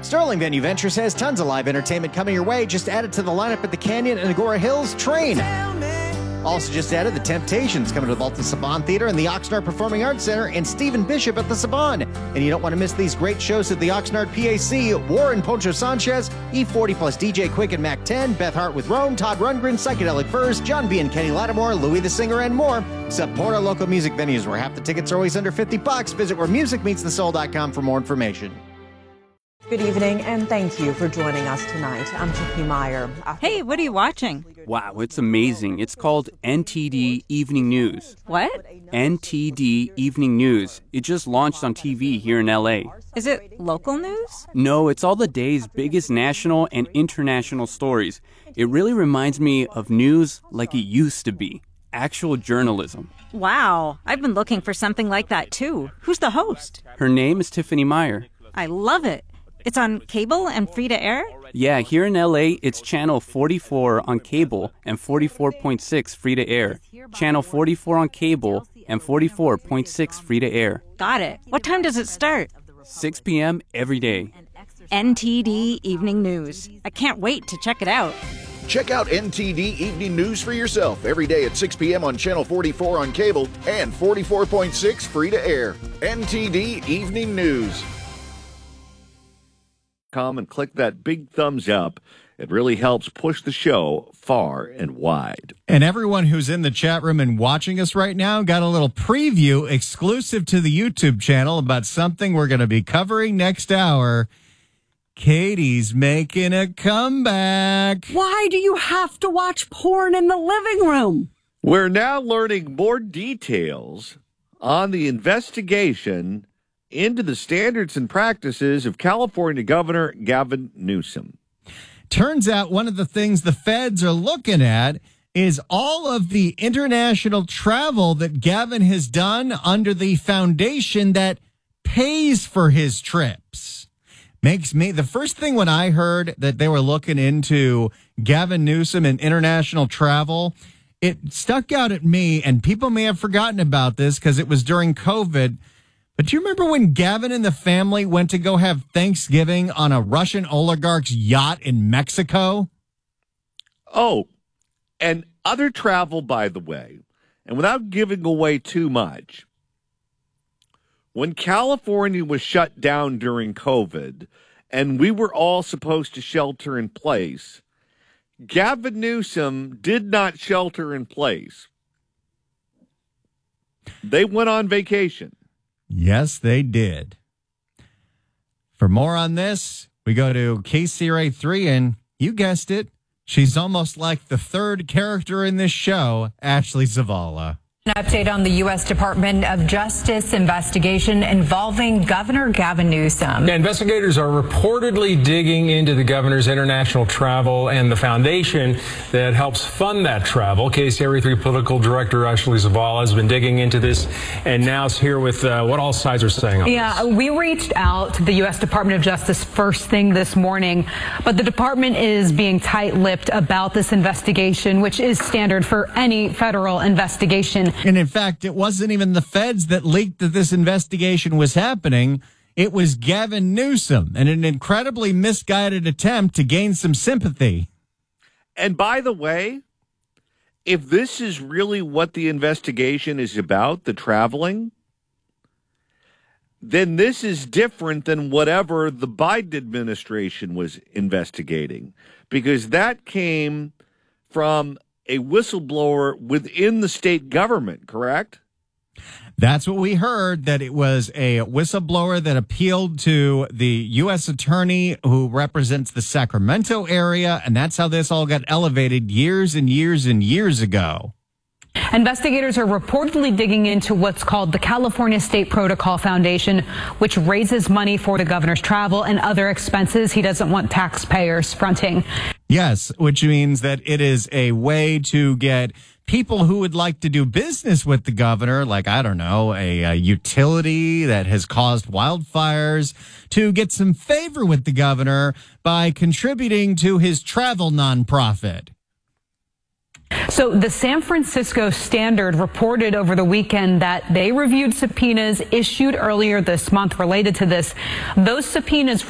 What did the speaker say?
Sterling Venue Ventures has tons of live entertainment coming your way. Just add it to the lineup at the Canyon and Agora Hills Train. Also just added the Temptations coming to the Bolton Saban Theater and the Oxnard Performing Arts Center, and Stephen Bishop at the Saban. And you don't want to miss these great shows at the Oxnard PAC. Warren Poncho Sanchez, E40 plus DJ Quick and Mac 10, Beth Hart with Rome, Todd Rundgren, Psychedelic Furs, John B. and Kenny Lattimore, Louis the Singer, and more. Support our local music venues where half the tickets are always under $50. Visit wheremusicmeetsthesoul.com for more information. Good evening, and thank you for joining us tonight. I'm Tiffany Meyer. Hey, what are you watching? Wow, it's amazing. It's called NTD Evening News. What? NTD Evening News. It just launched on TV here in LA. Is it local news? No, it's all the day's biggest national and international stories. It really reminds me of news like it used to be. Actual journalism. Wow, I've been looking for something like that too. Who's the host? Her name is Tiffany Meyer. I love it. It's on cable and free to air? Yeah, here in LA, it's channel 44 on cable and 44.6 free to air. Channel 44 on cable and 44.6 free to air. Got it. What time does it start? 6 p.m. every day. NTD Evening News. I can't wait to check it out. Check out NTD Evening News for yourself every day at 6 p.m. on Channel 44 on cable and 44.6 free to air. NTD Evening News. And click that big thumbs up. It really helps push the show far and wide. And everyone who's in the chat room and watching us right now got a little preview exclusive to the YouTube channel about something we're going to be covering next hour. Katie's making a comeback. Why do you have to watch porn in the living room? We're now learning more details on the investigation into the standards and practices of California Governor Gavin Newsom. Turns out one of the things the feds are looking at is all of the international travel that Gavin has done under the foundation that pays for his trips. Makes me, the first thing when I heard that they were looking into Gavin Newsom and international travel, it stuck out at me, and people may have forgotten about this because it was during COVID. But do you remember when Gavin and the family went to go have Thanksgiving on a Russian oligarch's yacht in Mexico? Oh, and other travel, by the way, and without giving away too much, when California was shut down during COVID and we were all supposed to shelter in place, Gavin Newsom did not shelter in place. They went on vacation. Yes, they did. For more on this, we go to KCRA3, and you guessed it, she's almost like the third character in this show, Ashley Zavala. An update on the U.S. Department of Justice investigation involving Governor Gavin Newsom. Yeah, investigators are reportedly digging into the governor's international travel and the foundation that helps fund that travel. KCRA3 political director Ashley Zavala has been digging into this and now is here with what all sides are saying on this. We reached out to the U.S. Department of Justice first thing this morning, but the department is being tight-lipped about this investigation, which is standard for any federal investigation. And in fact, it wasn't even the feds that leaked that this investigation was happening. It was Gavin Newsom, and an incredibly misguided attempt to gain some sympathy. And by the way, if this is really what the investigation is about, the traveling, then this is different than whatever the Biden administration was investigating, because that came from a whistleblower within the state government, correct? That's what we heard, that it was a whistleblower that appealed to the U.S. attorney who represents the Sacramento area, and that's how this all got elevated years and years and years ago. Investigators are reportedly digging into what's called the California State Protocol Foundation, which raises money for the governor's travel and other expenses he doesn't want taxpayers fronting. Yes, which means that it is a way to get people who would like to do business with the governor, like, I don't know, a utility that has caused wildfires, to get some favor with the governor by contributing to his travel nonprofit. So the San Francisco Standard reported over the weekend that they reviewed subpoenas issued earlier this month related to this. Those subpoenas